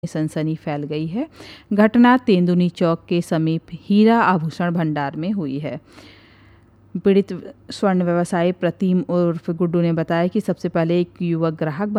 सनसनी फैल गई है। घटना तेंदुनी चौक के समीप हीरा आभूषण भंडार में हुई है। पीड़ित स्वर्ण व्यवसायी प्रतिम उर्फ गुड्डू ने बताया कि सबसे पहले एक युवक ग्राहक